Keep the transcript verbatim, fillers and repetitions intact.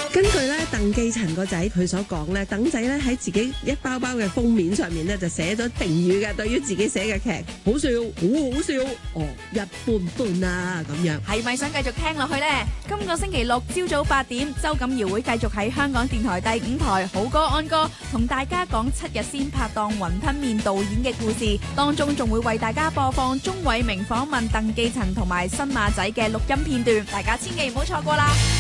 根據咧鄧寄塵個仔佢所講咧，鄧仔咧喺自己一包包嘅封面上面咧就寫咗評語嘅，對於自己寫嘅劇，好笑，好好笑，哦，一般般啊咁樣。 係咪想繼續聽落去呢？今個星期六朝早八點，周錦瑤會繼續喺香港電台第五台好歌安歌，同大家講七日先拍檔雲吞麵導演嘅故事，當中仲會為大家播放鐘偉明訪問鄧寄塵同埋新馬仔嘅錄音片段，大家千祈唔好錯過啦！